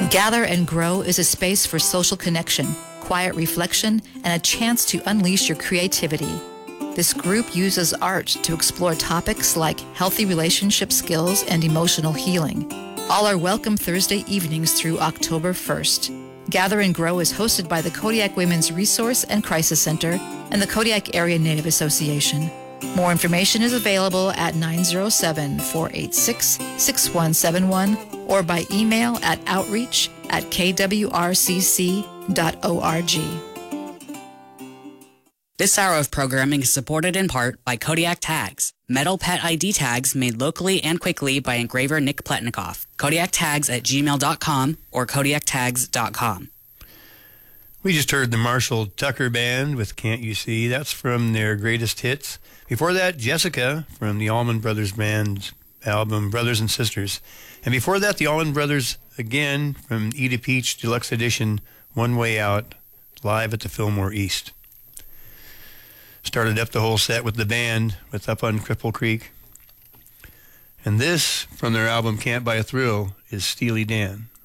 Gather and Grow is a space for social connection, quiet reflection, and a chance to unleash your creativity. This group uses art to explore topics like healthy relationship skills and emotional healing. All are welcome Thursday evenings through October 1st. Gather and Grow is hosted by the Kodiak Women's Resource and Crisis Center and the Kodiak Area Native Association. More information is available at 907-486-6171 or by email at outreach@kwrcc.org. This hour of programming is supported in part by Kodiak Tags, metal pet ID tags made locally and quickly by engraver Nick Pletnikoff. KodiakTags@gmail.com or KodiakTags.com. We just heard the Marshall Tucker Band with Can't You See? That's from their greatest hits. Before that, Jessica from the Allman Brothers Band's album Brothers and Sisters. And before that, the Allman Brothers again from Eda Peach Deluxe Edition, One Way Out, live at the Fillmore East. Started up the whole set with the band with Up on Cripple Creek. And this, from their album Can't Buy a Thrill, is Steely Dan.